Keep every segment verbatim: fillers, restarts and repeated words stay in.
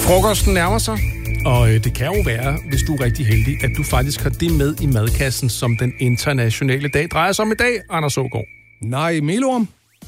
Frokosten nærmer sig, og det kan jo være, hvis du er rigtig heldig, at du faktisk har det med i madkassen, som den internationale dag drejer sig om i dag, Anders Aagaard. Nej, melorm.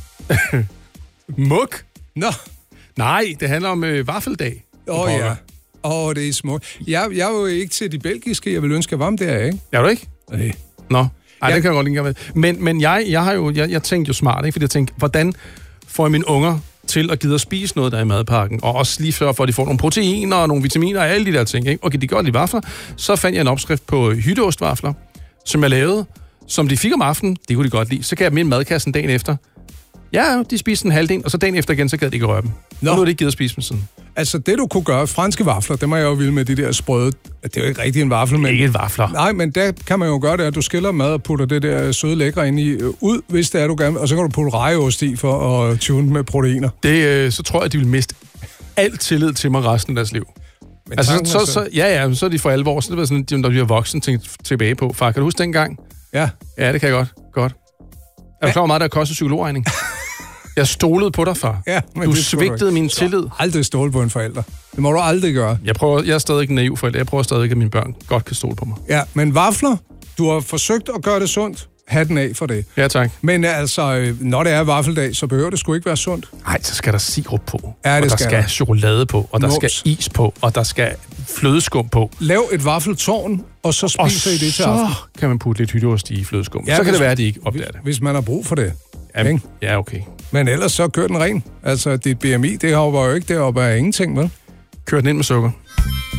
Muk? Nå. Nej, det handler om øh, vaffeldag. Åh oh, ja. Åh, oh, det er smukt. Jeg, jeg er jo ikke til de belgiske, jeg vil ønske, jeg var om der, ikke? Er du ikke? Nej. Nå, ej, ja. det kan jeg godt lide med. Men, men jeg, jeg har jo, jeg, jeg tænkte jo smart, ikke? Fordi jeg tænkte, hvordan får jeg mine unger til at gide at spise noget, der er i madpakken, og også lige sørge for, at de får nogle proteiner og nogle vitaminer og alle de der ting, ikke? Okay, de gør lige vafler. Så fandt jeg en opskrift på hytteostvafler, som jeg lavede, som de fik om aftenen. Det kunne de godt lide. Så gav jeg dem ind i madkassen dagen efter. Ja, de spiste en halvdel, og så dagen efter igen, så gad de ikke røre dem. Nå. Og nu er det ikke givet at spise dem sådan. Altså, det du kunne gøre, franske vafler, det må jeg jo ville med de der sprøde. Det er jo ikke rigtig en vafle, men... Ikke et vafler. Nej, men der kan man jo gøre det, at du skiller mad og putter det der søde lækre ind i øh, ud, hvis det er, du gerne... Og så kan du putte rejeost i for at tune med proteiner. Det, øh, så tror jeg, at de vil miste alt tillid til mig resten af deres liv. Men altså, så, så, så, ja, ja, så er de for alvor. Så det var sådan, når de er voksen, tænkt tilbage på. Far, kan du huske dengang? Ja. Ja, det kan jeg godt. Godt. Er du klar, hvor meget der koster psykologregning? Jeg stolede på dig, far. Ja, men du det svigtede min tillid. Du aldrig stole på en forælder. Det må du aldrig gøre. Jeg, prøver, jeg er stadig ikke en naiv forælder. Jeg prøver stadig, at mine børn godt kan stole på mig. Ja, men vafler, du har forsøgt at gøre det sundt. Hatten af for det. Ja, tak. Men altså, når det er vaffeldag, så behøver det sgu ikke være sundt. Nej, så skal der sirup på. Ja, det og der skal skal der. chokolade på, og der Mums. skal is på, og der skal flødeskum på. Lav et vaffeltårn, og så spiser I det til aften. så kan man putte lidt hytteost i flødeskum. Ja, så kan hvis, det være, at de ikke opdager det. Hvis man har brug for det. Jamen, ja, okay. Men ellers så kør den ren. Altså, dit B M I, det hopper jo ikke deroppe af ingenting, vel? Kør den ind med sukker.